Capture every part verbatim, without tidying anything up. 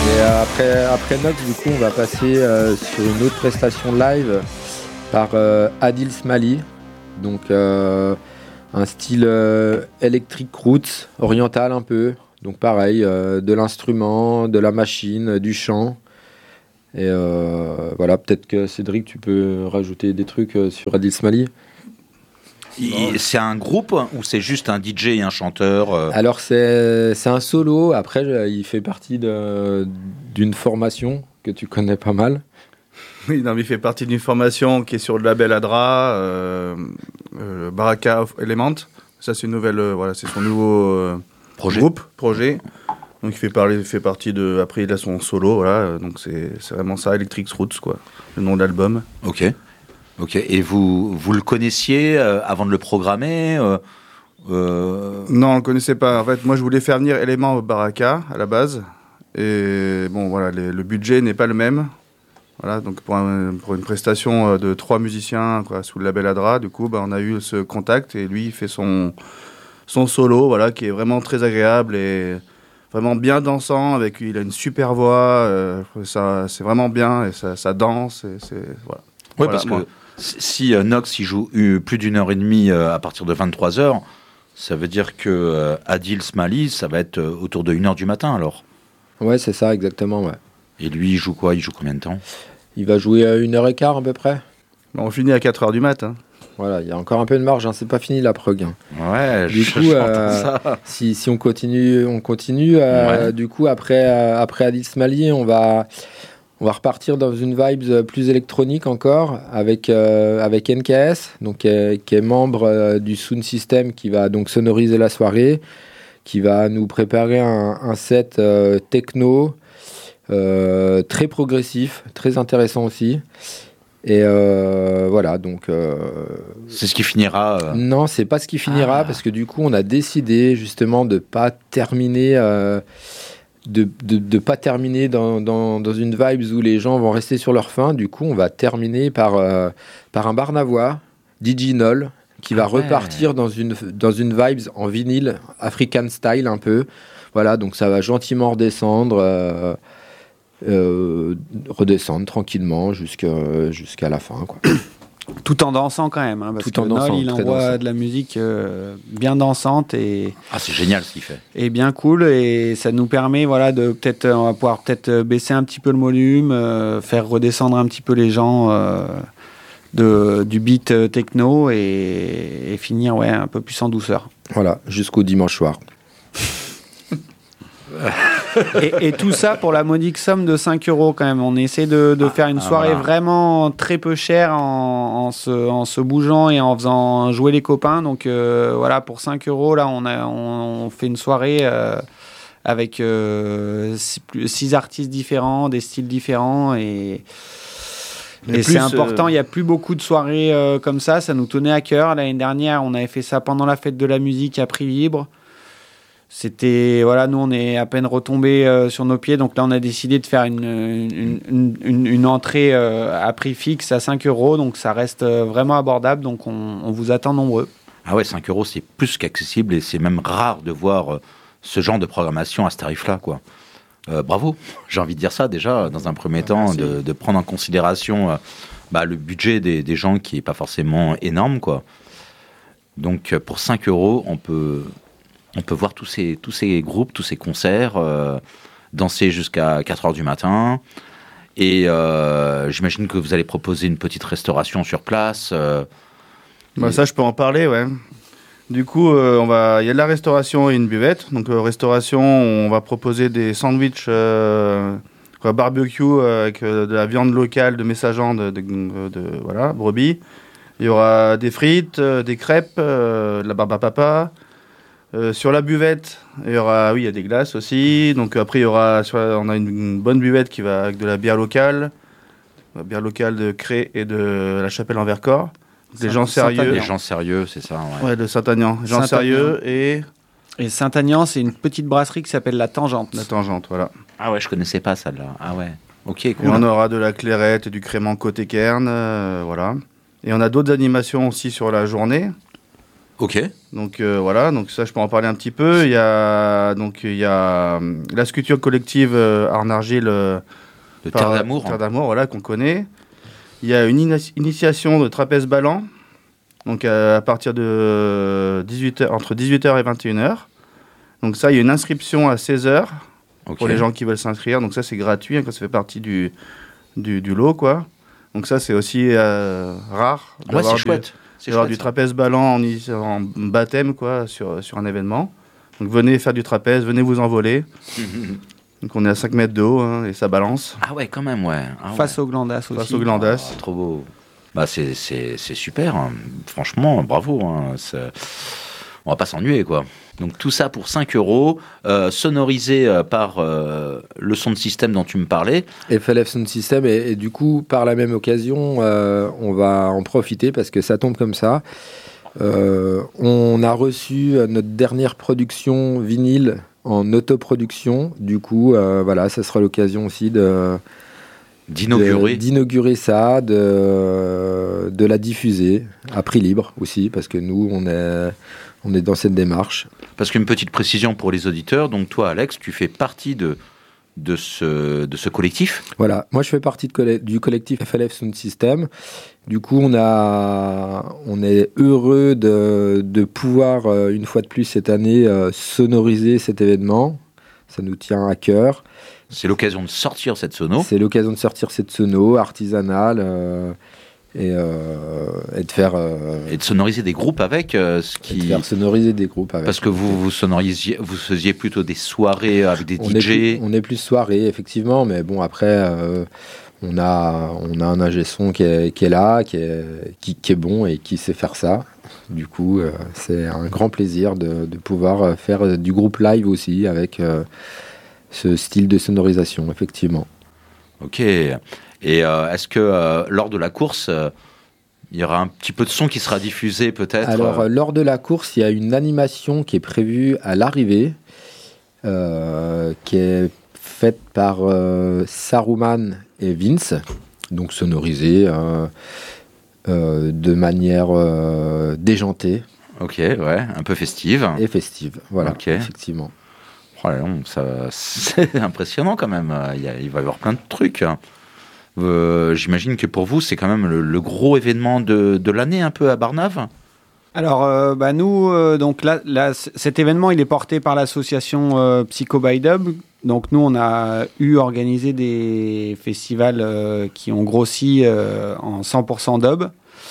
Et euh, après, après Nox, du coup, on va passer euh, sur une autre prestation live par euh, Adil Smali. Donc, euh, un style euh, electric roots, oriental un peu. Donc, pareil, euh, de l'instrument, de la machine, du chant. Et euh, voilà, peut-être que Cédric, tu peux rajouter des trucs euh, sur Adil Smali. Il, c'est un groupe ou c'est juste un D J et un chanteur euh... Alors c'est, c'est un solo, après il fait partie de, d'une formation que tu connais pas mal. Oui, non, il fait partie d'une formation qui est sur le label Adra, euh, euh, Baraka of Element. Ça c'est une nouvelle, euh, voilà, c'est son nouveau euh, projet. groupe, projet. Donc il fait, parler, il fait partie de, après il a son solo, voilà, donc c'est, c'est vraiment ça, Electric Roots, quoi, le nom de l'album. Ok. Ok, et vous, vous le connaissiez euh, avant de le programmer euh, euh... Non, on ne le connaissait pas. En fait, moi, je voulais faire venir Element au Baraka, à la base. Et bon, voilà, les, le budget n'est pas le même. Voilà, donc pour, un, pour une prestation de trois musiciens, quoi, sous le label Adra, du coup, bah, on a eu ce contact. Et lui, il fait son, son solo, voilà, qui est vraiment très agréable et vraiment bien dansant. Avec, il a une super voix. Euh, ça, c'est vraiment bien et ça, ça danse. Et c'est, voilà. Oui, voilà, parce moi. que si euh, Nox il joue euh, plus d'une heure et demie euh, à partir de vingt-trois heures, ça veut dire que euh, Adil Smali, ça va être euh, autour de une heure du matin alors. Ouais, c'est ça, exactement, ouais. Et lui, il joue quoi? Il joue combien de temps? Il va jouer à une heure et quart à peu près. Bon, on finit à quatre heures du matin. Voilà, il y a encore un peu de marge, hein, c'est pas fini la prog. Hein. Ouais, du je, coup, euh, ça. Si, si on continue, on continue. Euh, ouais. Du coup, après, euh, après Adil Smali, on va... On va repartir dans une vibe plus électronique encore avec, euh, avec N K S, donc, euh, qui est membre euh, du Sound System qui va donc sonoriser la soirée, qui va nous préparer un, un set euh, techno euh, très progressif, très intéressant aussi. Et euh, voilà, donc... Euh, c'est ce qui finira euh... Non, c'est pas ce qui finira, ah. parce que du coup, on a décidé justement de pas terminer... Euh, de de, de pas terminer dans, dans, dans une vibe où les gens vont rester sur leur faim. Du coup, on va terminer par, euh, par un Barnavois, D J Nol, qui va ah ouais. repartir dans une, dans une vibe en vinyle, African style un peu. Voilà, donc ça va gentiment redescendre, euh, euh, redescendre tranquillement jusqu'à, jusqu'à la fin, quoi. Tout en dansant quand même, hein, parce Tout que en dansant, Nol, il envoie dansant. de la musique euh, bien dansante et ah c'est génial ce qu'il fait et bien cool, et ça nous permet voilà de peut-être on va pouvoir peut-être baisser un petit peu le volume, euh, faire redescendre un petit peu les gens euh, de du beat techno et, et finir ouais un peu plus en douceur. Voilà, jusqu'au dimanche soir. et, et tout ça pour la modique somme de cinq euros quand même. On essaie de, de ah, faire une soirée ah, voilà. vraiment très peu chère en, en, se, en se bougeant et en faisant jouer les copains. Donc euh, voilà, pour cinq euros, là, on, a, on, on fait une soirée euh, avec euh, six, six artistes différents, des styles différents. Et, et c'est important, il euh... n'y a plus beaucoup de soirées euh, comme ça. Ça nous tenait à cœur. L'année dernière, on avait fait ça pendant la fête de la musique à prix libre. C'était, voilà, nous on est à peine retombés euh, sur nos pieds, donc là on a décidé de faire une, une, une, une, une entrée euh, à prix fixe à cinq euros, donc ça reste euh, vraiment abordable, donc on, on vous attend nombreux. Ah ouais, cinq euros c'est plus qu'accessible et c'est même rare de voir euh, ce genre de programmation à ce tarif-là, quoi. Euh, bravo, j'ai envie de dire ça déjà, dans un premier ah, temps, de, de prendre en considération euh, bah, le budget des, des gens qui n'est pas forcément énorme, quoi. Donc euh, pour cinq euros, on peut... On peut voir tous ces, tous ces groupes, tous ces concerts, euh, danser jusqu'à quatre heures du matin. Et euh, j'imagine que vous allez proposer une petite restauration sur place. Euh, bah, et... Ça, je peux en parler, ouais. Du coup, euh, on va... il y a de la restauration et une buvette. Donc, euh, restauration, on va proposer des sandwichs euh, barbecue avec euh, de la viande locale de Messageant, de, de, de, de voilà, brebis. Il y aura des frites, euh, des crêpes, euh, de la barbe à papa. Euh, sur la buvette, il y aura, oui, il y a des glaces aussi. Donc après, il y aura, sur la, on a une, une bonne buvette qui va avec de la bière locale, la bière locale de Cré et de la Chapelle en Vercors. Des gens sérieux. Des gens sérieux, c'est ça. Ouais, ouais de Saint-Agnan. Gens Saint-Agnan. Sérieux et. Et Saint-Agnan, c'est une petite brasserie qui s'appelle La Tangente. La Tangente, voilà. Ah ouais, je connaissais pas celle-là. Ah ouais. Ok, cool. Et on aura de la clairette et du crément côté Cairn, euh, voilà. Et on a d'autres animations aussi sur la journée. Ok. Donc euh, voilà, donc ça je peux en parler un petit peu. Il y a donc il y a euh, la sculpture collective euh, Arne Argile euh, De par- Terre d'amour. Terre d'amour, voilà, qu'on connaît. Il y a une ina- initiation de trapèze ballant, donc euh, à partir de dix-huit heures, entre dix-huit heures et vingt et une heures. Donc ça, il y a une inscription à seize heures Ok. pour les gens qui veulent s'inscrire. Donc ça, c'est gratuit, hein, quand ça fait partie du, du, du lot, quoi. Donc ça, c'est aussi euh, rare Ouais, d'avoir c'est du- chouette. C'est d'avoir chouette, du ça. trapèze ballant en, ini- en baptême, quoi, sur, sur un événement. Donc venez faire du trapèze, venez vous envoler. Donc on est à cinq mètres de haut, hein, et ça balance. Ah ouais, quand même, ouais. Ah ouais. Face au Glandas aussi. Face au Glandas. Ah, trop beau. Bah, c'est, c'est, c'est super. hein. Franchement, bravo. Hein. C'est- On va pas s'ennuyer, quoi. Donc tout ça pour cinq euros, euh, sonorisé euh, par euh, le son de système dont tu me parlais. F L F Sound System, et, et du coup, par la même occasion, euh, on va en profiter parce que ça tombe comme ça. Euh, on a reçu notre dernière production vinyle en autoproduction. Du coup, euh, voilà, ça sera l'occasion aussi de, D'inaugurer. de- d'inaugurer ça, de, de la diffuser à prix libre aussi, parce que nous, on est, on est dans cette démarche. Parce qu'une petite précision pour les auditeurs, donc toi, Alex, tu fais partie de, de, ce, de ce collectif. Voilà, moi je fais partie de colle- du collectif F L F Sound System. Du coup, on, a, on est heureux de, de pouvoir, euh, une fois de plus cette année, euh, sonoriser cet événement. Ça nous tient à cœur. C'est l'occasion de sortir cette sono. C'est l'occasion de sortir cette sono artisanale euh, et, euh, et de faire, euh, Et de sonoriser des groupes avec, euh, ce et de qui... faire sonoriser des groupes avec. Parce que vous, vous sonorisiez, vous faisiez plutôt des soirées avec des on D J. Est plus, on est plus soirée, effectivement, mais bon, après, euh, on, a, on a un ingé son qui est, qui est là, qui est, qui, qui est bon et qui sait faire ça. Du coup, euh, c'est un grand plaisir de, de pouvoir faire du groupe live aussi avec euh, ce style de sonorisation, effectivement. Ok. Et euh, est-ce que euh, lors de la course, euh, il y aura un petit peu de son qui sera diffusé peut-être Alors, euh, euh, lors de la course, il y a une animation qui est prévue à l'arrivée, euh, qui est faite par euh, Saruman et Vince, donc sonorisée euh, euh, de manière euh, déjantée Ok, ouais, un peu festive. et festive. Voilà, Ok. effectivement. Oh là là, ça, c'est impressionnant quand même. Il, y a- il va y avoir plein de trucs. Euh, j'imagine que pour vous, c'est quand même le, le gros événement de, de l'année un peu à Barnave. Alors, euh, bah, nous, euh, donc là, là, c- cet événement, il est porté par l'association euh, Psycho by Dub. Donc, nous, on a eu organisé des festivals euh, qui ont grossi euh, en cent pour cent dub.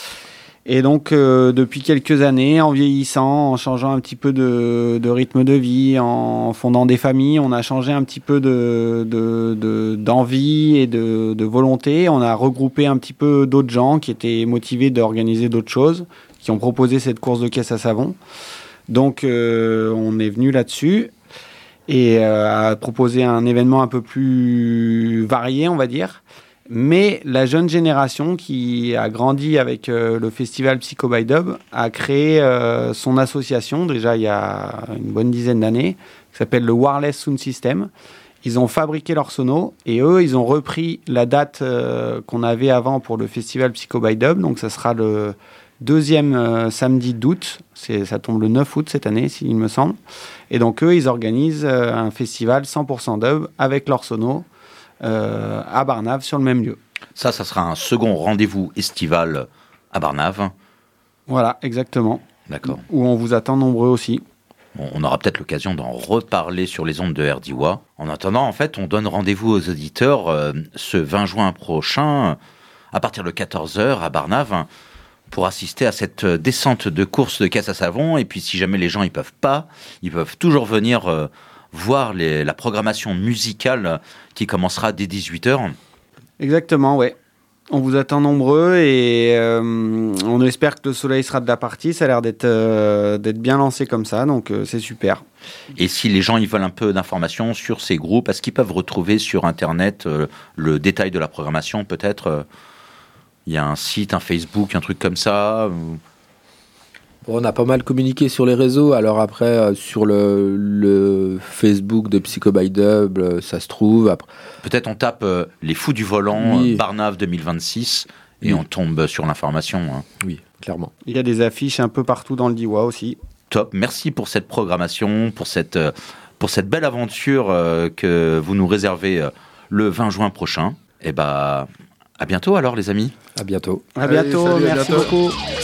Et donc, euh, depuis quelques années, en vieillissant, en changeant un petit peu de, de rythme de vie, en fondant des familles, on a changé un petit peu de, de, de- d'envie et de, de volonté. On a regroupé un petit peu d'autres gens qui étaient motivés d'organiser d'autres choses, qui ont proposé cette course de caisse à savon. Donc, euh, on est venu là-dessus et euh, a proposé un événement un peu plus varié, on va dire. Mais la jeune génération qui a grandi avec euh, le festival Psycho by Dub a créé euh, son association, déjà il y a une bonne dizaine d'années, qui s'appelle le Wireless Sound System. Ils ont fabriqué leur sono et eux, ils ont repris la date euh, qu'on avait avant pour le festival Psycho by Dub. Donc ça sera le deuxième euh, samedi d'août. C'est, ça tombe le neuf août cette année, s'il me semble. Et donc eux, ils organisent euh, un festival cent pour cent dub avec leur sono. Euh, à Barnave sur le même lieu. Ça, ça sera un second rendez-vous estival à Barnave. Voilà, exactement. D'accord. Où on vous attend nombreux aussi. Bon, on aura peut-être l'occasion d'en reparler sur les ondes de R D W A. En attendant, en fait, on donne rendez-vous aux auditeurs euh, ce vingt juin prochain, à partir de quatorze heures à Barnave, pour assister à cette descente de course de caisse à savon. Et puis, si jamais les gens ne peuvent pas, ils peuvent toujours venir euh, voir les, la programmation musicale qui commencera dès dix-huit heures. Exactement, ouais. On vous attend nombreux et euh, on espère que le soleil sera de la partie. Ça a l'air d'être, euh, d'être bien lancé comme ça, donc euh, c'est super. Et si les gens ils veulent un peu d'informations sur ces groupes, est-ce qu'ils peuvent retrouver sur Internet euh, le détail de la programmation peut-être euh, il y a un site, un Facebook, un truc comme ça ou... Bon, on a pas mal communiqué sur les réseaux. Alors après, euh, sur le, le Facebook de Psycho by Dub, euh, ça se trouve. Après, Peut-être on tape euh, les fous du volant Oui. euh, Barnave deux mille vingt-six et oui. on tombe sur l'information. Hein. Oui, clairement. Il y a des affiches un peu partout dans le Diois aussi. Top, merci pour cette programmation, pour cette, euh, pour cette belle aventure euh, que vous nous réservez euh, le vingt juin prochain. Et bah, à bientôt alors les amis. À bientôt. À Allez, bientôt, salut, à merci bientôt. beaucoup.